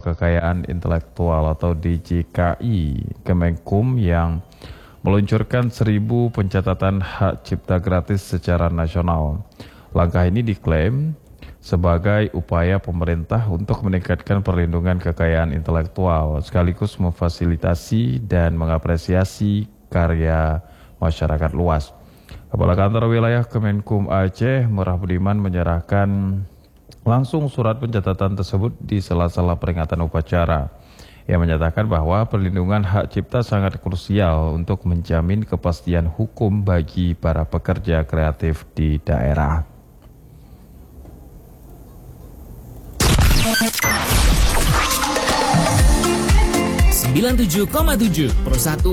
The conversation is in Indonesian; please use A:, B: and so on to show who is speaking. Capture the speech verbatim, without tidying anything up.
A: Kekayaan Intelektual atau D J K I Kemenkum yang meluncurkan seribu pencatatan hak cipta gratis secara nasional. Langkah ini diklaim sebagai upaya pemerintah untuk meningkatkan perlindungan kekayaan intelektual, sekaligus memfasilitasi dan mengapresiasi karya masyarakat luas. Kepala Kantor Wilayah Kemenkum Aceh, Murah Budiman, menyerahkan langsung surat pencatatan tersebut di sela-sela peringatan upacara. Ia menyatakan bahwa perlindungan hak cipta sangat krusial untuk menjamin kepastian hukum bagi para pekerja kreatif di daerah.
B: sembilan puluh tujuh koma tujuh Pro satu